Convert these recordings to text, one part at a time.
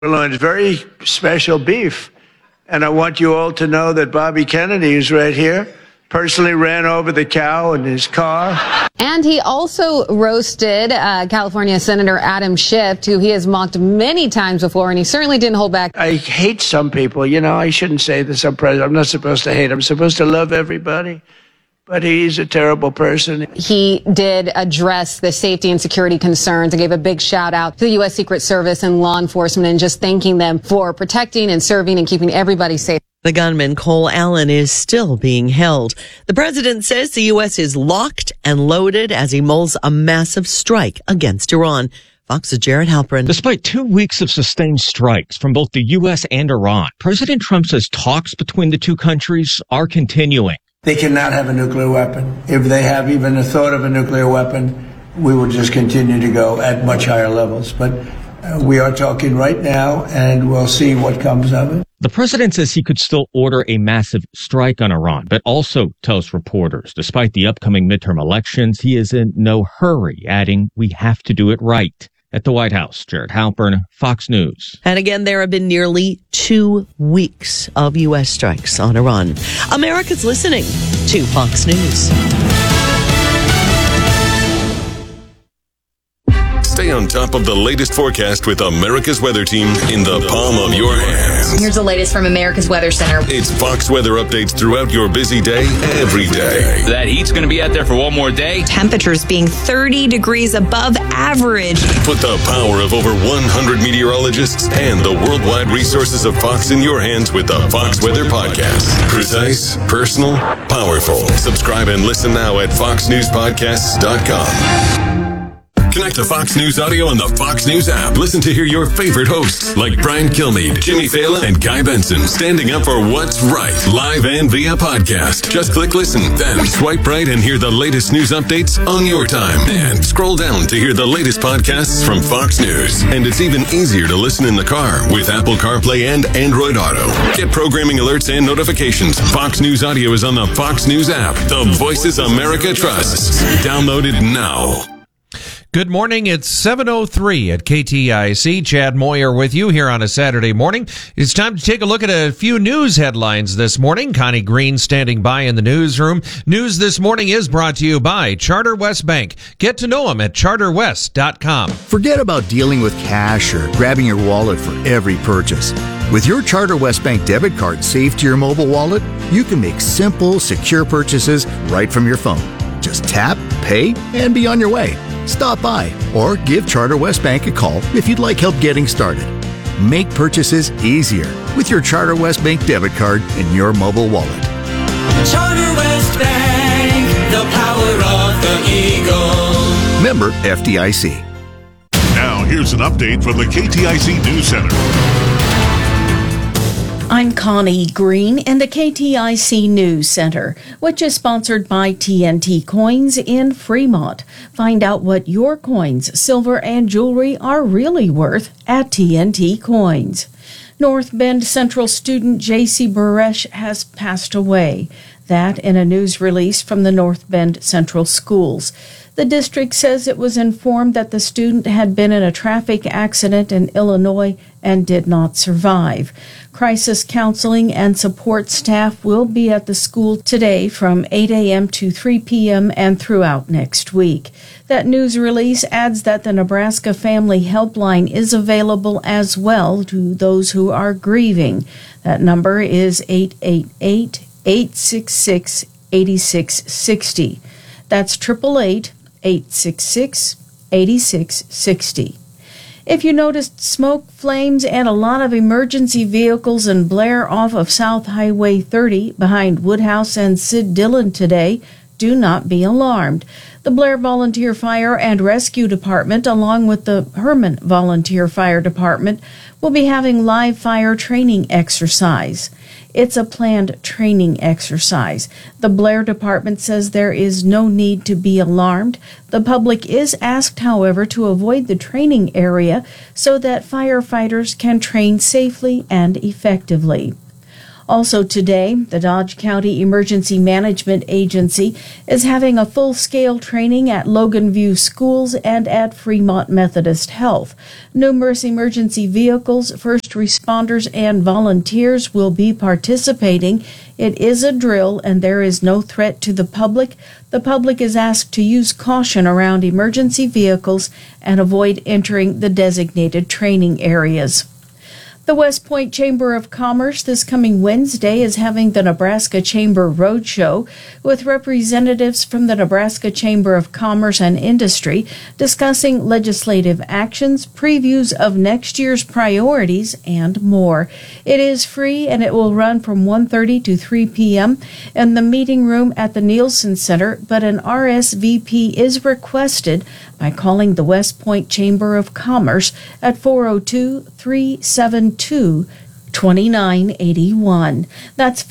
It's very special beef. And I want you all to know that Bobby Kennedy is right here. Personally ran over the cow in his car. And he also roasted California Senator Adam Schiff, who he has mocked many times before, and he certainly didn't hold back. I hate some people. You know, I shouldn't say this. I'm president. I'm not supposed to hate. I'm supposed to love everybody. But he's a terrible person. He did address the safety and security concerns and gave a big shout out to the U.S. Secret Service and law enforcement and just thanking them for protecting and serving and keeping everybody safe. The gunman, Cole Allen, is still being held. The president says the U.S. is locked and loaded as he mulls a massive strike against Iran. Fox's Jared Halpern. Despite 2 weeks of sustained strikes from both the U.S. and Iran, President Trump says talks between the two countries are continuing. They cannot have a nuclear weapon. If they have even a thought of a nuclear weapon, we will just continue to go at much higher levels. But we are talking right now, and we'll see what comes of it. The president says he could still order a massive strike on Iran, but also tells reporters, despite the upcoming midterm elections, he is in no hurry, adding, we have to do it right. At the White House, Jared Halpern, Fox News. And again, there have been nearly 2 weeks of U.S. strikes on Iran. America's listening to Fox News. Stay on top of the latest forecast with America's Weather Team in the palm of your hands. Here's the latest from America's Weather Center. It's Fox weather updates throughout your busy day, every day. That heat's going to be out there for one more day. Temperatures being 30 degrees above average. Put the power of over 100 meteorologists and the worldwide resources of Fox in your hands with the Fox Weather Podcast. Precise, personal, powerful. Subscribe and listen now at foxnewspodcasts.com. Connect to Fox News Audio on the Fox News app. Listen to hear your favorite hosts like Brian Kilmeade, Jimmy Fallon, and Guy Benson standing up for what's right, live and via podcast. Just click listen, then swipe right and hear the latest news updates on your time. And scroll down to hear the latest podcasts from Fox News. And it's even easier to listen in the car with Apple CarPlay and Android Auto. Get programming alerts and notifications. Fox News Audio is on the Fox News app. The voices America trusts. Download it now. Good morning. It's 7:03 at KTIC. Chad Moyer with you here on a Saturday morning. It's time to take a look at a few news headlines this morning. Connie Green standing by in the newsroom. News this morning is brought to you by Charter West Bank. Get to know them at charterwest.com. Forget about dealing with cash or grabbing your wallet for every purchase. With your Charter West Bank debit card saved to your mobile wallet, you can make simple, secure purchases right from your phone. Just tap, pay, and be on your way. Stop by or give Charter West Bank a call if you'd like help getting started. Make purchases easier with your Charter West Bank debit card in your mobile wallet. Charter West Bank, the power of the Eagle. Member FDIC. Now here's an update from the KTIC News Center. I'm Connie Green in the KTIC News Center, which is sponsored by TNT Coins in Fremont. Find out what your coins, silver, and jewelry are really worth at TNT Coins. North Bend Central student J.C. Buresh has passed away. That in a news release from the North Bend Central Schools. The district says it was informed that the student had been in a traffic accident in Illinois and did not survive. Crisis counseling and support staff will be at the school today from 8 a.m. to 3 p.m. and throughout next week. That news release adds that the Nebraska Family Helpline is available as well to those who are grieving. That number is 888-866-8660. That's 888-866-8660. If you noticed smoke, flames, and a lot of emergency vehicles in Blair off of South Highway 30 behind Woodhouse and Sid Dillon today, do not be alarmed. The Blair Volunteer Fire and Rescue Department, along with the Herman Volunteer Fire Department, will be having live fire training exercise. It's a planned training exercise. The Blair Department says there is no need to be alarmed. The public is asked, however, to avoid the training area so that firefighters can train safely and effectively. Also today, the Dodge County Emergency Management Agency is having a full-scale training at Logan View Schools and at Fremont Methodist Health. Numerous emergency vehicles, first responders, and volunteers will be participating. It is a drill and there is no threat to the public. The public is asked to use caution around emergency vehicles and avoid entering the designated training areas. The West Point Chamber of Commerce this coming Wednesday is having the Nebraska Chamber Roadshow with representatives from the Nebraska Chamber of Commerce and Industry discussing legislative actions, previews of next year's priorities, and more. It is free and it will run from 1:30 to 3 p.m. in the meeting room at the Nielsen Center, but an RSVP is requested by calling the West Point Chamber of Commerce at 402-372-2981. That's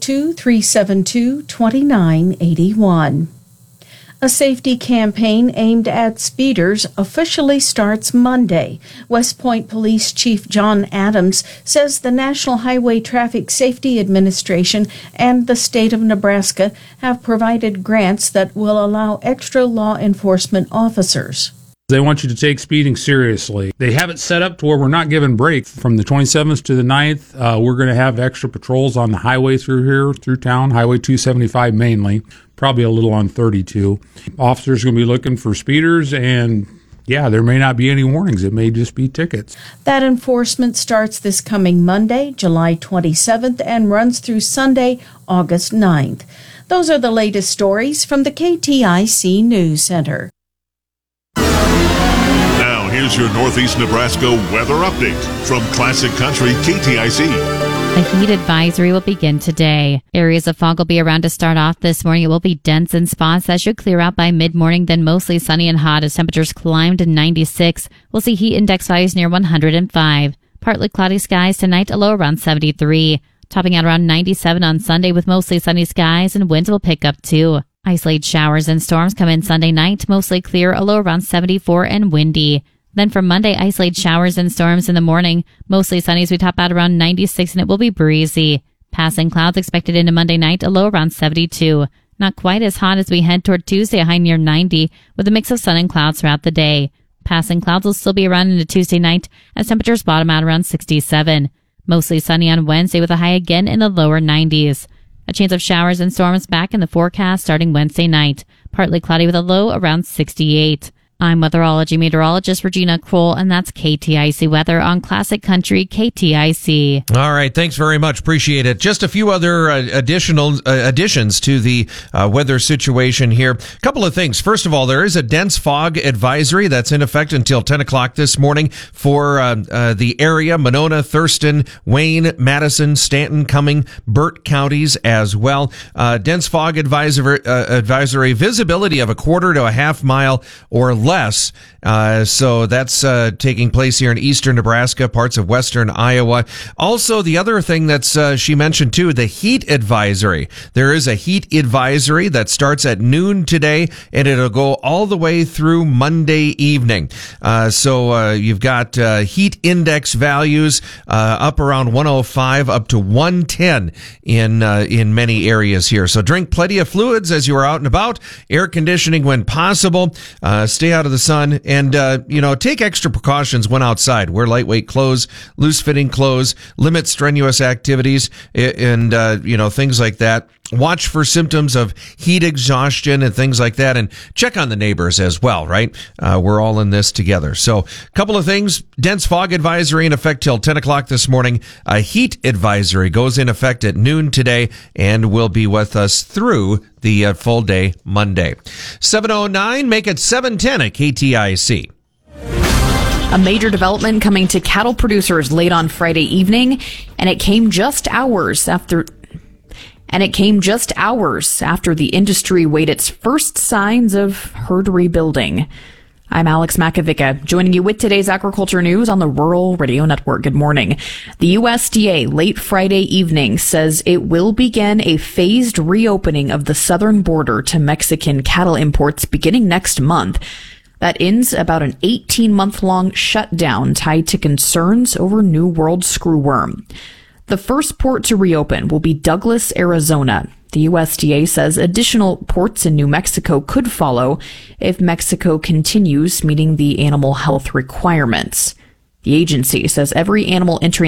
402-372-2981. A safety campaign aimed at speeders officially starts Monday. West Point Police Chief John Adams says the National Highway Traffic Safety Administration and the state of Nebraska have provided grants that will allow extra law enforcement officers. They want you to take speeding seriously. They have it set up to where we're not giving breaks. From the 27th to the 9th, we're going to have extra patrols on the highway through here, through town, Highway 275 mainly, probably a little on 32. Officers are going to be looking for speeders, and there may not be any warnings. It may just be tickets. That enforcement starts this coming Monday, July 27th, and runs through Sunday, August 9th. Those are the latest stories from the KTIC News Center. Now, here's your Northeast Nebraska weather update from Classic Country KTIC. A heat advisory will begin today. Areas of fog will be around to start off this morning. It will be dense in spots that should clear out by mid-morning, then mostly sunny and hot as temperatures climb to 96. We'll see heat index values near 105. Partly cloudy skies tonight, a low around 73. Topping out around 97 on Sunday with mostly sunny skies, and winds will pick up too. Isolated showers and storms come in Sunday night, mostly clear, a low around 74 and windy. Then for Monday, isolated showers and storms in the morning, mostly sunny as we top out around 96, and it will be breezy. Passing clouds expected into Monday night, a low around 72. Not quite as hot as we head toward Tuesday, a high near 90, with a mix of sun and clouds throughout the day. Passing clouds will still be around into Tuesday night as temperatures bottom out around 67. Mostly sunny on Wednesday with a high again in the lower 90s. A chance of showers and storms back in the forecast starting Wednesday night. Partly cloudy with a low around 68. I'm weatherology meteorologist Regina Kroll, and that's KTIC weather on Classic Country KTIC. All right, thanks very much. Appreciate it. Just a few other additions to the weather situation here. A couple of things. First of all, there is a dense fog advisory that's in effect until 10 o'clock this morning for the area, Monona, Thurston, Wayne, Madison, Stanton, Cumming, Burt counties as well. Dense fog advisory, visibility of a quarter to a half mile or less. So that's taking place here in eastern Nebraska, parts of western Iowa. Also, the other thing that's she mentioned too, the heat advisory. There is a heat advisory that starts at noon today, and it'll go all the way through Monday evening. So you've got heat index values up around 105 up to 110 in many areas here. So drink plenty of fluids as you are out and about. Air conditioning when possible. Stay out of the sun, and take extra precautions when outside. Wear lightweight clothes, loose fitting clothes, limit strenuous activities, and things like that. Watch for symptoms of heat exhaustion and things like that, and check on the neighbors as well, right? We're all in this together. So, a couple of things. Dense fog advisory in effect till 10 o'clock this morning. A heat advisory goes in effect at noon today and will be with us through the full day Monday. 7:09, make it 7:10 at KTIC. A major development coming to cattle producers late on Friday evening, and it came just hours after the industry weighed its first signs of herd rebuilding. I'm Alex Makovica, joining you with today's agriculture news on the Rural Radio Network. Good morning. The USDA late Friday evening says it will begin a phased reopening of the southern border to Mexican cattle imports beginning next month. That ends about an 18-month-long shutdown tied to concerns over New World screwworm. The first port to reopen will be Douglas, Arizona. The USDA says additional ports in New Mexico could follow if Mexico continues meeting the animal health requirements. The agency says every animal entering